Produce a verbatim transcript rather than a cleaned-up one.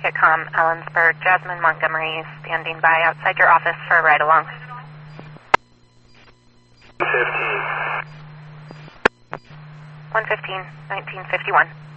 Packetcom, Ellensburg, Jasmine Montgomery, standing by outside your office for a ride-along. fifteen. one fifteen, nineteen fifty-one.